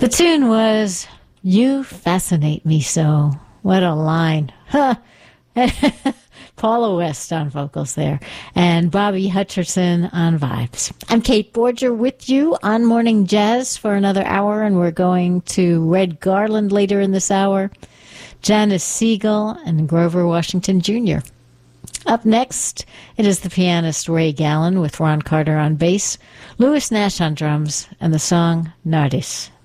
The tune was You Fascinate Me So. What a line. Huh. Paula West on vocals there, and Bobby Hutcherson on vibes. I'm Kate Borger with you on Morning Jazz for another hour, and we're going to Red Garland later in this hour, Janice Siegel, and Grover Washington Jr. Up next, it is the pianist Ray Gallen with Ron Carter on bass, Louis Nash on drums, and the song Nardis.